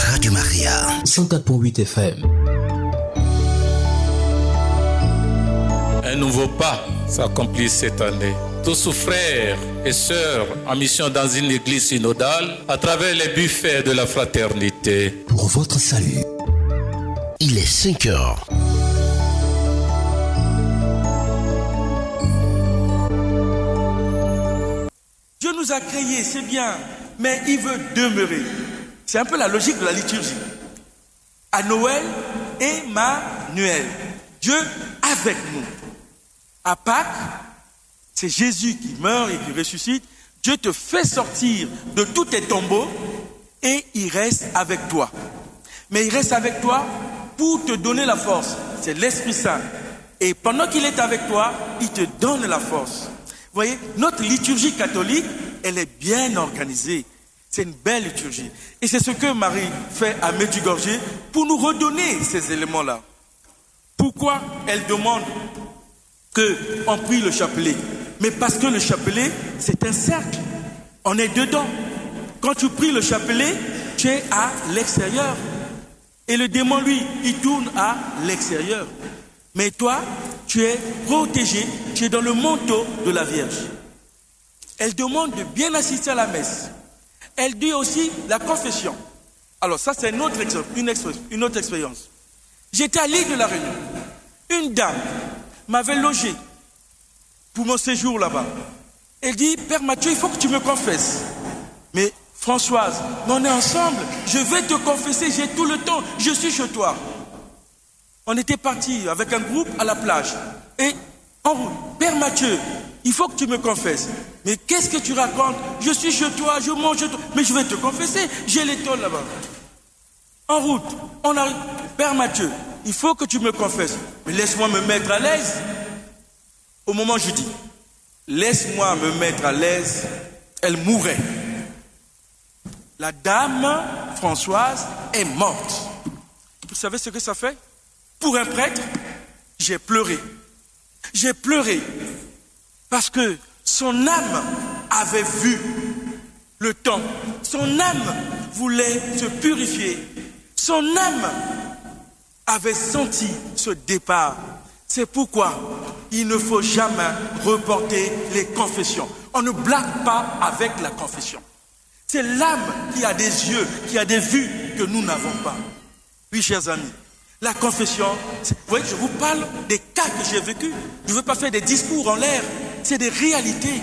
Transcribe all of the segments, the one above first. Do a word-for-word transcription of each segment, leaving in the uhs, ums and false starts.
Radio Maria, cent quatre point huit F M. Un nouveau pas s'accomplit cette année. Tous frères et sœurs en mission dans une église synodale à travers les buffets de la fraternité. Pour votre salut, il est cinq heures. Dieu nous a créés, c'est bien, mais il veut demeurer. C'est un peu la logique de la liturgie. À Noël, Emmanuel, Dieu avec nous. À Pâques, c'est Jésus qui meurt et qui ressuscite. Dieu te fait sortir de tous tes tombeaux et il reste avec toi. Mais il reste avec toi pour te donner la force. C'est l'Esprit Saint. Et pendant qu'il est avec toi, il te donne la force. Vous voyez, notre liturgie catholique, elle est bien organisée. C'est une belle liturgie. Et c'est ce que Marie fait à Medjugorje pour nous redonner ces éléments-là. Pourquoi elle demande qu'on prie le chapelet? Mais parce que le chapelet, c'est un cercle. On est dedans. Quand tu pries le chapelet, tu es à l'extérieur. Et le démon, lui, il tourne à l'extérieur. Mais toi, tu es protégé, tu es dans le manteau de la Vierge. Elle demande de bien assister à la messe. Elle dit aussi la confession. Alors ça, c'est une autre, une, une autre expérience. J'étais à l'île de la Réunion. Une dame m'avait logé pour mon séjour là-bas. Elle dit, Père Mathieu, il faut que tu me confesses. Mais Françoise, on est ensemble, je vais te confesser, j'ai tout le temps, je suis chez toi. On était partis avec un groupe à la plage. Et en route, Père Mathieu, il faut que tu me confesses. Mais qu'est-ce que tu racontes? Je suis chez toi, je mange chez toi. Mais je vais te confesser, j'ai les tôles là-bas. En route, on arrive. Père Mathieu, il faut que tu me confesses. Mais laisse-moi me mettre à l'aise. Au moment où je dis, laisse-moi me mettre à l'aise, elle mourait. La dame Françoise est morte. Vous savez ce que ça fait? Pour un prêtre, j'ai pleuré. J'ai pleuré parce que son âme avait vu le temps. Son âme voulait se purifier. Son âme avait senti ce départ. C'est pourquoi il ne faut jamais reporter les confessions. On ne blague pas avec la confession. C'est l'âme qui a des yeux, qui a des vues que nous n'avons pas. Oui, chers amis, la confession, vous voyez, je vous parle des cas que j'ai vécus. Je ne veux pas faire des discours en l'air. C'est des réalités.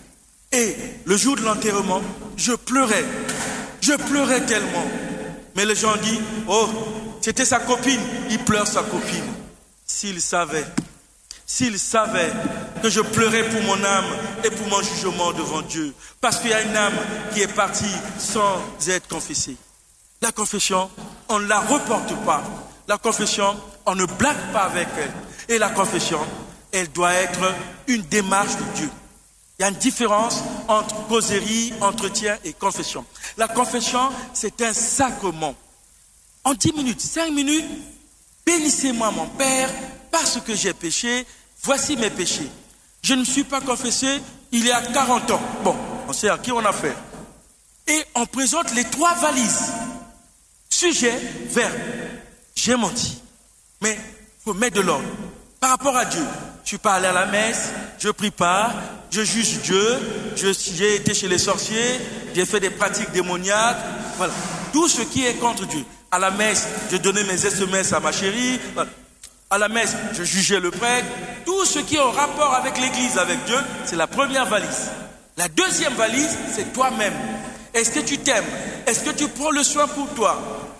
Et le jour de l'enterrement, je pleurais. Je pleurais tellement. Mais les gens disent, oh, c'était sa copine. Il pleure sa copine. S'il savait, s'il savait que je pleurais pour mon âme et pour mon jugement devant Dieu. Parce qu'il y a une âme qui est partie sans être confessée. La confession, on ne la reporte pas. La confession, on ne blague pas avec elle. Et la confession, elle doit être une démarche de Dieu. Il y a une différence entre causerie, entretien et confession. La confession, c'est un sacrement. En dix minutes, cinq minutes, bénissez-moi mon Père, parce que j'ai péché, voici mes péchés. Je ne me suis pas confessé il y a quarante ans. Bon, on sait à qui on a fait. Et on présente les trois valises. Sujet, verbe. J'ai menti. Mais il faut mettre de l'ordre. Par rapport à Dieu, je ne suis pas allé à la messe, je ne prie pas, je juge Dieu, je, j'ai été chez les sorciers, j'ai fait des pratiques démoniaques. Voilà. Tout ce qui est contre Dieu. À la messe, je donnais mes S M S à ma chérie. Voilà. À la messe, je jugeais le prêtre. Tout ce qui est en rapport avec l'Église, avec Dieu, c'est la première valise. La deuxième valise, c'est toi-même. Est-ce que tu t'aimes? Est-ce que tu prends le soin pour toi?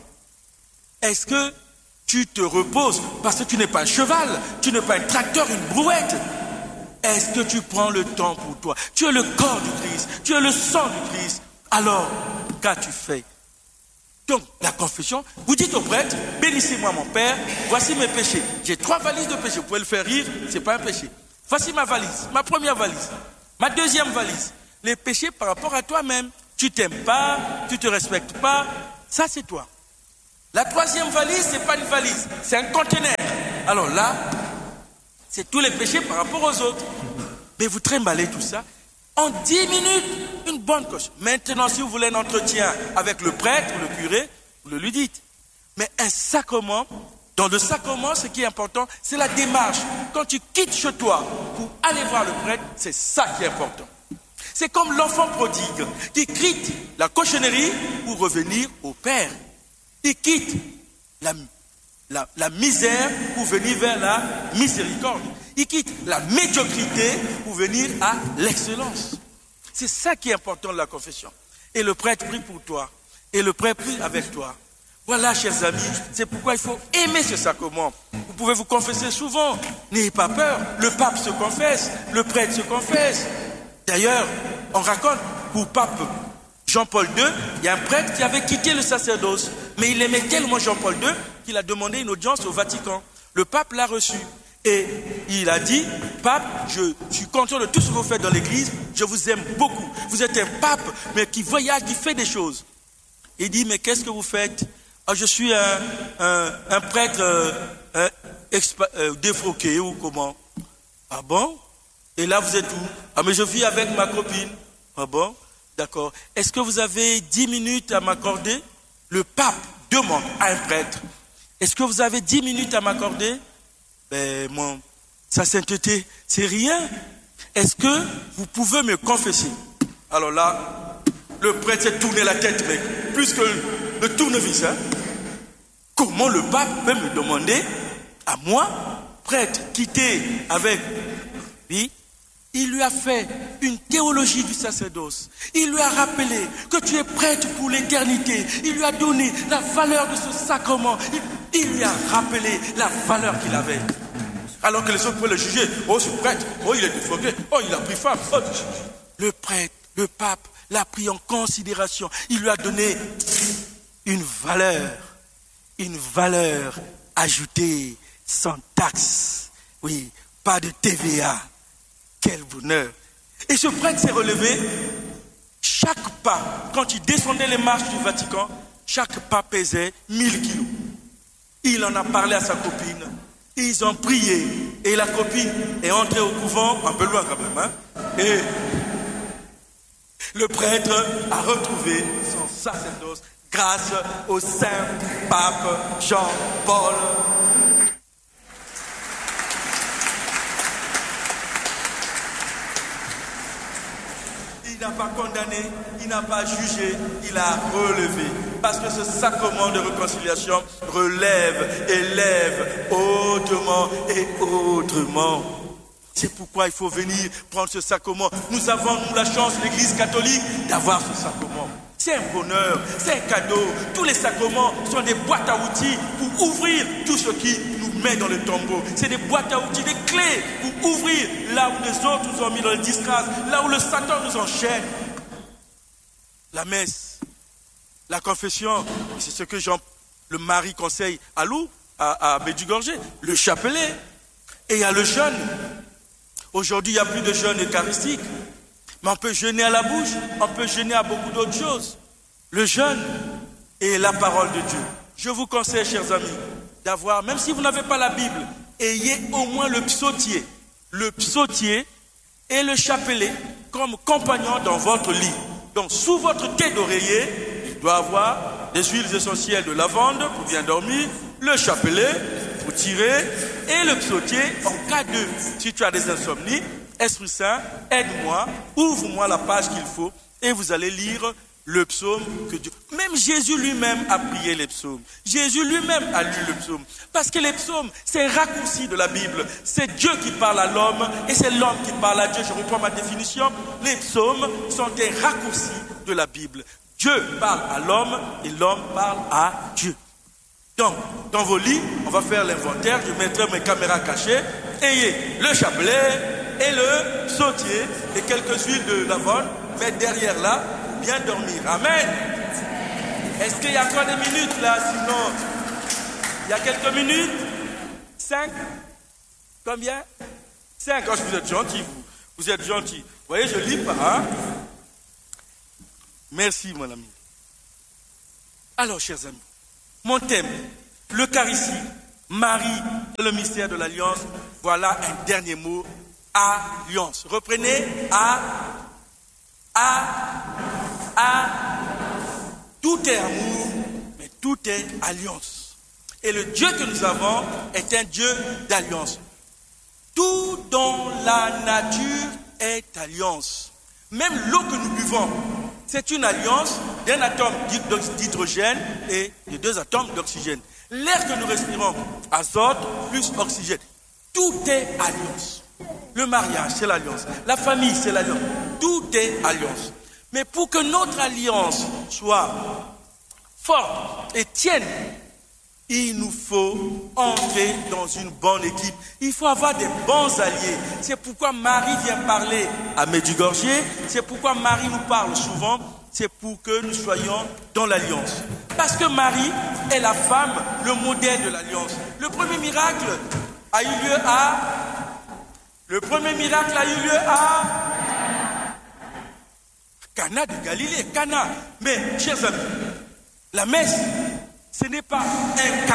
Est-ce que tu te reposes? Parce que tu n'es pas un cheval, tu n'es pas un tracteur, une brouette. Est-ce que tu prends le temps pour toi? Tu es le corps du Christ, tu es le sang du Christ. Alors, qu'as-tu fait? Donc, la confession, vous dites au prêtre, bénissez-moi mon Père, voici mes péchés. J'ai trois valises de péché, vous pouvez le faire rire, c'est pas un péché. Voici ma valise, ma première valise. Ma deuxième valise, les péchés par rapport à toi-même. Tu t'aimes pas, tu te respectes pas, ça c'est toi. La troisième valise, c'est pas une valise, c'est un conteneur. Alors là, c'est tous les péchés par rapport aux autres. Mais vous trimballez tout ça. En dix minutes, une bonne coche. Maintenant, si vous voulez un entretien avec le prêtre ou le curé, vous le lui dites. Mais un sacrement, dans le sacrement, ce qui est important, c'est la démarche. Quand tu quittes chez toi pour aller voir le prêtre, c'est ça qui est important. C'est comme l'enfant prodigue qui quitte la cochonnerie pour revenir au Père. Il quitte la, la, la misère pour venir vers la miséricorde. Il quitte la médiocrité pour venir à l'excellence. C'est ça qui est important de la confession. Et le prêtre prie pour toi. Et le prêtre prie avec toi. Voilà, chers amis, c'est pourquoi il faut aimer ce sacrement. Vous pouvez vous confesser souvent. N'ayez pas peur. Le pape se confesse. Le prêtre se confesse. D'ailleurs, on raconte pour pape Jean-Paul deux, il y a un prêtre qui avait quitté le sacerdoce. Mais il aimait tellement Jean-Paul deux qu'il a demandé une audience au Vatican. Le pape l'a reçu. Et il a dit, pape, je suis content de tout ce que vous faites dans l'église. Je vous aime beaucoup. Vous êtes un pape, mais qui voyage, qui fait des choses. Il dit, mais qu'est-ce que vous faites? Ah, je suis un, un, un prêtre euh, un, expa, euh, défroqué ou comment? Ah bon? Et là, vous êtes où? Ah, mais je vis avec ma copine. Ah bon? D'accord. Est-ce que vous avez dix minutes à m'accorder? Le pape demande à un prêtre. Est-ce que vous avez dix minutes à m'accorder? Ben, mon, sa sainteté, c'est rien. Est-ce que vous pouvez me confesser? Alors là, le prêtre s'est tourné la tête, mec. Plus que le, le tournevis, hein. Comment le pape peut me demander, à moi, prêtre, quitté avec lui? Il lui a fait une théologie du sacerdoce. Il lui a rappelé que tu es prêtre pour l'éternité. Il lui a donné la valeur de ce sacrement. Il, il lui a rappelé la valeur qu'il avait. Alors que les autres pouvaient le juger. Oh, ce prêtre, oh, il est défroqué. Oh, il a pris femme. Oh. Le prêtre, le pape, l'a pris en considération. Il lui a donné une valeur. Une valeur ajoutée sans taxe. Oui, pas de T V A. Quel bonheur. Et ce prêtre s'est relevé. Chaque pas, quand il descendait les marches du Vatican, chaque pas pesait mille kilos. Il en a parlé à sa copine. Ils ont prié. Et la copine est entrée au couvent, un peu loin quand même. Hein? Et le prêtre a retrouvé son sacerdoce grâce au saint pape Jean-Paul. Il n'a pas condamné, il n'a pas jugé, il a relevé. Parce que ce sacrement de réconciliation relève, élève autrement et autrement. C'est pourquoi il faut venir prendre ce sacrement. Nous avons, nous, la chance, l'Église catholique, d'avoir ce sacrement. C'est un bonheur, c'est un cadeau. Tous les sacrements sont des boîtes à outils pour ouvrir tout ce qui nous met dans le tombeau. C'est des boîtes à outils, des clés pour ouvrir là où les autres nous ont mis dans le disgrâce, là où le Satan nous enchaîne. La messe, la confession, c'est ce que Jean, le mari conseille à Lou, à, à Medjugorje, le chapelet. Et il y a le jeûne. Aujourd'hui, il n'y a plus de jeûne eucharistique. Mais on peut jeûner à la bouche, on peut jeûner à beaucoup d'autres choses. Le jeûne est la parole de Dieu. Je vous conseille, chers amis, d'avoir, même si vous n'avez pas la Bible, ayez au moins le psautier. Le psautier et le chapelet comme compagnons dans votre lit. Donc, sous votre tête d'oreiller, il doit avoir des huiles essentielles de lavande pour bien dormir, le chapelet pour tirer et le psautier en cas de, si tu as des insomnies, Esprit Saint, aide-moi, ouvre-moi la page qu'il faut et vous allez lire le psaume que Dieu... Même Jésus lui-même a prié les psaumes. Jésus lui-même a lu le psaume. Parce que les psaumes, c'est un raccourci de la Bible. C'est Dieu qui parle à l'homme et c'est l'homme qui parle à Dieu. Je reprends ma définition. Les psaumes sont des raccourcis de la Bible. Dieu parle à l'homme et l'homme parle à Dieu. Donc, dans vos lits, on va faire l'inventaire. Je mettrai mes caméras cachées. Ayez le chapelet et le psautier et quelques huiles de lavande. Mais derrière là, bien dormir. Amen. Est-ce qu'il y a encore des minutes là? Sinon, il y a quelques minutes. Cinq. Combien? Cinq. Oh, vous êtes gentils, vous. Vous êtes gentils. Vous voyez, je lis pas. Hein? Merci, mon ami. Alors, chers amis, mon thème, l'Eucharistie, Marie, le mystère de l'Alliance. Voilà un dernier mot. Alliance. Reprenez. A. A. A. Tout est amour, mais tout tout est alliance. Et le Dieu que nous avons est un Dieu d'alliance. Tout dans la nature est alliance. Même l'eau que nous buvons, c'est une alliance d'un atome d'hydrogène et de deux atomes d'oxygène. L'air que nous respirons, azote plus oxygène. Tout est alliance. Le mariage, c'est l'alliance. La famille, c'est l'alliance. Tout est alliance. Mais pour que notre alliance soit forte et tienne, il nous faut entrer dans une bonne équipe. Il faut avoir des bons alliés. C'est pourquoi Marie vient parler à Medjugorje. C'est pourquoi Marie nous parle souvent. C'est pour que nous soyons dans l'alliance. Parce que Marie est la femme, le modèle de l'alliance. Le premier miracle a eu lieu à... Le premier miracle a eu lieu à... Cana de Galilée, Cana. Mais, chers amis, la messe, ce n'est pas un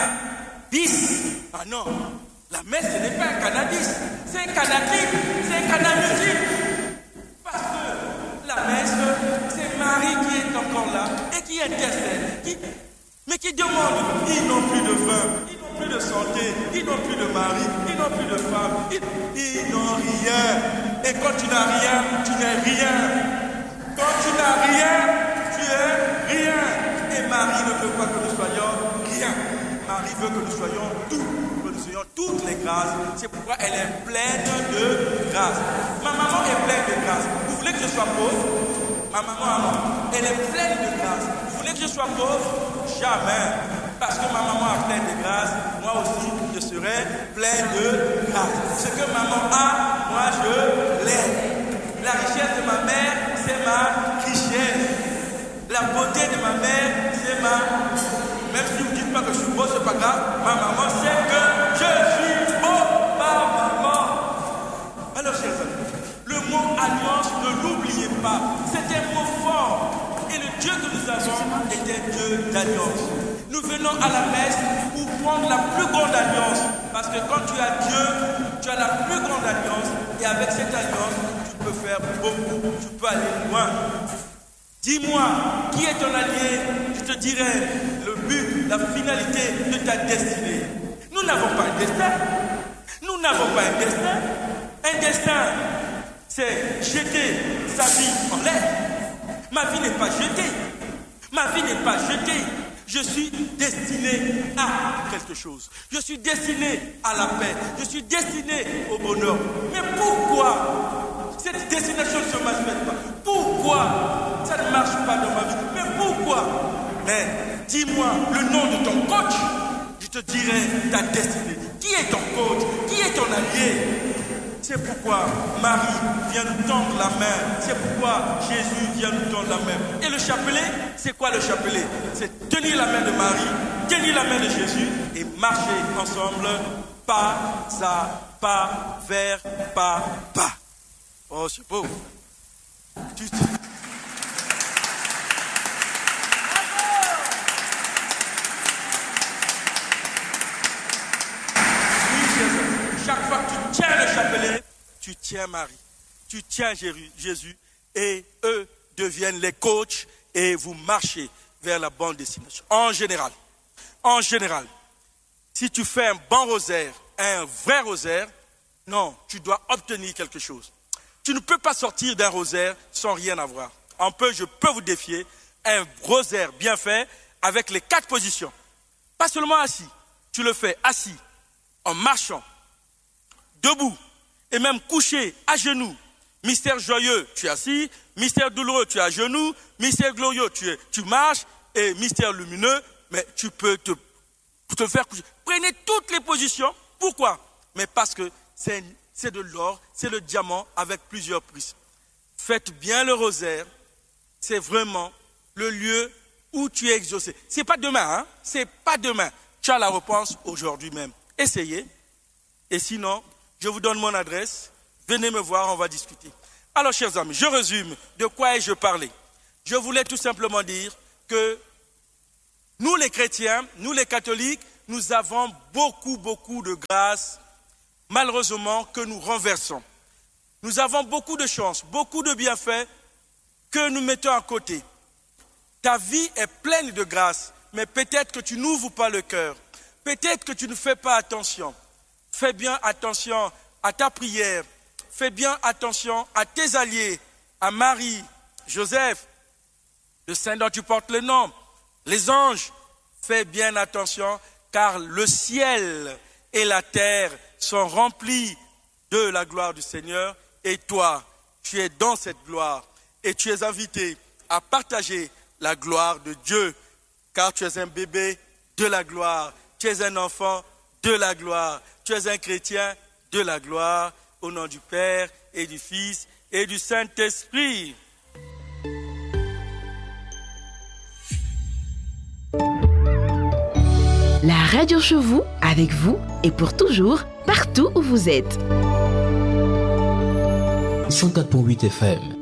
cannabis. Ah non, la messe, ce n'est pas un cannabis. C'est un cannabis, c'est un cannabis. Parce que la messe, c'est Marie qui est encore là et qui intercède. Qui, mais qui demande, ils n'ont plus de vin, ils n'ont plus de santé, ils n'ont plus de mari, ils n'ont plus de femme, ils, ils n'ont rien. Et quand tu n'as rien, tu n'es rien. Quand tu n'as rien, tu es rien. Et Marie ne veut pas que nous soyons rien. Marie veut que nous soyons tout, que nous soyons toutes les grâces. C'est pourquoi elle est pleine de grâce. Ma maman est pleine de grâce. Vous voulez que je sois pauvre? Ma maman, elle est pleine de grâce. Vous voulez que je sois pauvre? Jamais. Parce que ma maman est pleine de grâce, moi aussi je serai plein de grâce. Ce que maman a, moi je l'ai. La richesse de ma mère, c'est ma richesse. La beauté de ma mère, c'est ma... Même si vous ne dites pas que je suis beau, c'est pas grave. Ma maman sait que je suis beau par maman. Alors, chers amis, le mot alliance, ne l'oubliez pas. C'est un mot fort. Et le Dieu que nous avons est un Dieu d'alliance. Nous venons à la messe pour prendre la plus grande alliance. Parce que quand tu as Dieu, tu as la plus grande alliance. Et avec cette alliance, tu peux faire beaucoup. Tu peux aller loin. Dis-moi, qui est ton allié? Je te dirai le but, la finalité de ta destinée. Nous n'avons pas un destin. Nous n'avons pas un destin. Un destin, c'est jeter sa vie en l'air. Ma vie n'est pas jetée. Ma vie n'est pas jetée. Je suis destiné à quelque chose. Je suis destiné à la paix. Je suis destiné au bonheur. Mais pourquoi cette destination ne se manifeste pas? Pourquoi ça ne marche pas dans ma vie? Mais pourquoi? Mais dis-moi le nom de ton coach. Je te dirai ta destinée. Qui est ton coach? Qui est ton allié? C'est pourquoi Marie vient nous tendre la main. C'est pourquoi Jésus vient nous tendre la main. Et le chapelet, c'est quoi le chapelet? C'est tenir la main de Marie, tenir la main de Jésus et marcher ensemble, pas à pas, vers pas, pas. Oh, c'est beau. Tu te... Chaque fois que tu tiens le chapelet, tu tiens Marie, tu tiens Jésus et eux deviennent les coachs et vous marchez vers la bonne destination. En général, en général, si tu fais un bon rosaire, un vrai rosaire, non, tu dois obtenir quelque chose. Tu ne peux pas sortir d'un rosaire sans rien avoir. On peut, je peux vous défier, un rosaire bien fait avec les quatre positions. Pas seulement assis, tu le fais assis, en marchant, debout et même couché à genoux. Mystère joyeux, tu es assis. Mystère douloureux, tu es à genoux. Mystère glorieux, tu, es, tu marches. Et mystère lumineux, mais tu peux te, te faire coucher. Prenez toutes les positions. Pourquoi? Mais parce que c'est, c'est de l'or, c'est le diamant avec plusieurs prises. Faites bien le rosaire. C'est vraiment le lieu où tu es exaucé. C'est pas demain, hein? C'est pas demain. Tu as la réponse aujourd'hui même. Essayez. Et sinon, je vous donne mon adresse. Venez me voir, on va discuter. Alors, chers amis, je résume de quoi ai-je parlé. Je voulais tout simplement dire que nous, les chrétiens, nous, les catholiques, nous avons beaucoup, beaucoup de grâce, malheureusement, que nous renversons. Nous avons beaucoup de chance, beaucoup de bienfaits que nous mettons à côté. Ta vie est pleine de grâce, mais peut-être que tu n'ouvres pas le cœur. Peut-être que tu ne fais pas attention. Fais bien attention à ta prière. Fais bien attention à tes alliés, à Marie, Joseph, le saint dont tu portes le nom, les anges. Fais bien attention, car le ciel et la terre sont remplis de la gloire du Seigneur. Et toi, tu es dans cette gloire. Et tu es invité à partager la gloire de Dieu, car tu es un bébé de la gloire. Tu es un enfant de la gloire. Tu es un chrétien de la gloire. Au nom du Père et du Fils et du Saint-Esprit. La radio chez vous, avec vous et pour toujours, partout où vous êtes. cent quatre virgule huit F M